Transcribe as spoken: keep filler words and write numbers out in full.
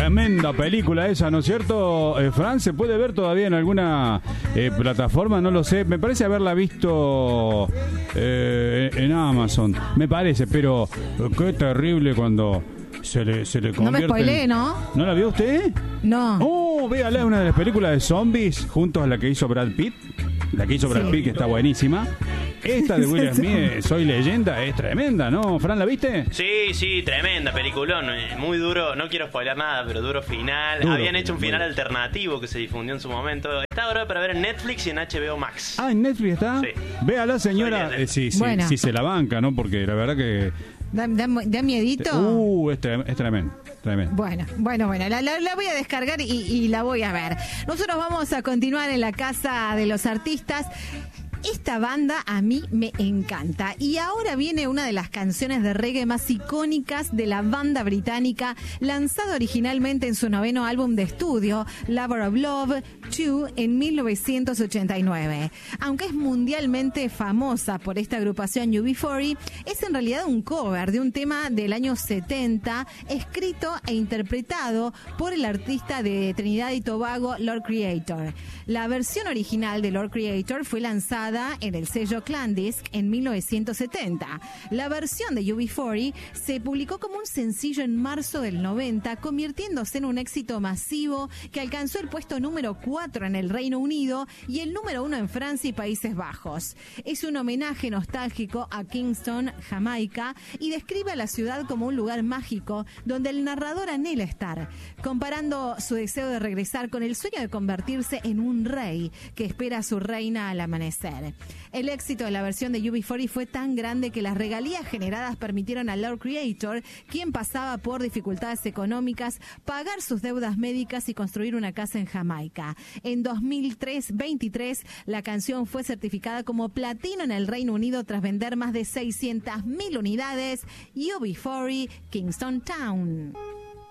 Tremenda película esa, ¿no es cierto? Eh, Fran, ¿se puede ver todavía en alguna eh, plataforma? No lo sé. Me parece haberla visto eh, en Amazon. Me parece, pero qué terrible cuando se le, se le convierte. No me spoileé, en... ¿no? ¿No la vio usted? No. Oh, véala, una de las películas de zombies junto a la que hizo Brad Pitt. La que hizo Brad Sí. Pitt, que está buenísima. Esta de Will Smith, Soy Leyenda, es tremenda, ¿no? ¿Fran, la viste? Sí, sí, tremenda, peliculón, muy duro, no quiero spoiler nada, pero duro final. Duro, Habían hecho un final duro. alternativo que se difundió en su momento. Está ahora para ver en Netflix y en H B O Max. Ah, ¿en Netflix está? Sí. Véala, señora. Soy Eh, sí, sí, Bueno. sí se la banca, ¿no? Porque la verdad que... ¿Da, da, da miedito? Uh, es, trem- es tremendo, tremendo. Bueno, bueno, bueno, la, la, la voy a descargar y, y la voy a ver. Nosotros vamos a continuar en la Casa de los Artistas. Esta banda a mí me encanta. Y ahora viene una de las canciones de reggae más icónicas de la banda británica, lanzada originalmente en su noveno álbum de estudio, Lover of Love dos, en mil novecientos ochenta y nueve. Aunque es mundialmente famosa por esta agrupación U B cuarenta, es en realidad un cover de un tema del año setenta, escrito e interpretado por el artista de Trinidad y Tobago, Lord Creator. La versión original de Lord Creator fue lanzada en el sello Clandisc en mil novecientos setenta. La versión de U B cuarenta se publicó como un sencillo en marzo del noventa, convirtiéndose en un éxito masivo que alcanzó el puesto número cuatro en el Reino Unido y el número uno en Francia y Países Bajos. Es un homenaje nostálgico a Kingston, Jamaica, y describe a la ciudad como un lugar mágico donde el narrador anhela estar, comparando su deseo de regresar con el sueño de convertirse en un rey que espera a su reina al amanecer. El éxito de la versión de U B cuarenta fue tan grande que las regalías generadas permitieron a Lord Creator, quien pasaba por dificultades económicas, pagar sus deudas médicas y construir una casa en Jamaica. En dos mil veintitrés, la canción fue certificada como platino en el Reino Unido tras vender más de seiscientas mil unidades. U B cuarenta, Kingston Town.